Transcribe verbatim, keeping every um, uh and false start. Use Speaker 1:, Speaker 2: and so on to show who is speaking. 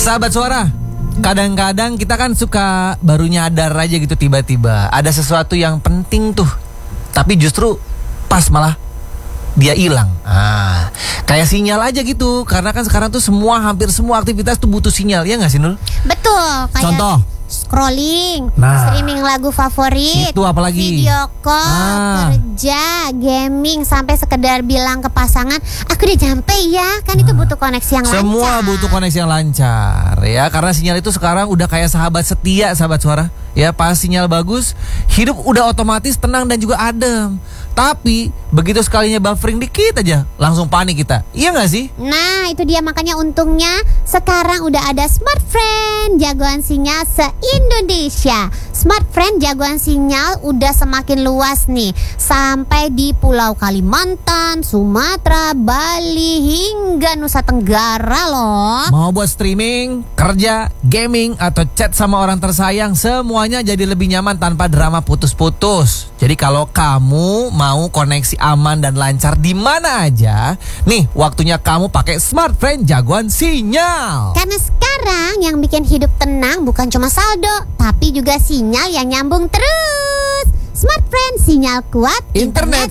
Speaker 1: Sahabat Suara, kadang-kadang kita kan suka baru nyadar aja gitu tiba-tiba ada sesuatu yang penting tuh, tapi justru pas malah dia hilang. Ah, kayak sinyal aja gitu. Karena kan sekarang tuh semua hampir semua aktivitas tuh butuh sinyal, ya nggak sih Nul?
Speaker 2: Betul. Kayak
Speaker 1: Contoh
Speaker 2: scrolling,
Speaker 1: nah,
Speaker 2: streaming lagu favorit,
Speaker 1: itu apalagi
Speaker 2: video call,
Speaker 1: ah.
Speaker 2: kerja, gaming, sampai sekedar bilang ke pasangan, aku udah nyampe ya. Kan itu butuh koneksi yang lancar.
Speaker 1: Semua butuh koneksi yang lancar ya. Karena sinyal itu sekarang udah kayak sahabat setia, sahabat Suara. Ya, pas sinyal bagus, hidup udah otomatis tenang dan juga adem. Tapi begitu sekalinya buffering dikit aja, langsung panik kita. Iya gak sih?
Speaker 2: Nah, itu dia, makanya untungnya sekarang udah ada Smart Friend, jagoan sinyal se-Indonesia. Smart Friend jagoan sinyal udah semakin luas nih, sampai di Pulau Kalimantan, Sumatera, Bali, hingga Nusa Tenggara loh.
Speaker 1: Mau buat streaming, kerja, gaming, atau chat sama orang tersayang, semuanya jadi lebih nyaman tanpa drama putus-putus. Jadi kalau kamu mau koneksi aman dan lancar di mana aja, nih waktunya kamu pakai Smart Friend jagoan sinyal.
Speaker 2: Karena sekarang yang bikin hidup tenang bukan cuma saldo, tapi juga sinyal yang nyambung terus. Smart Friend, sinyal kuat,
Speaker 1: internet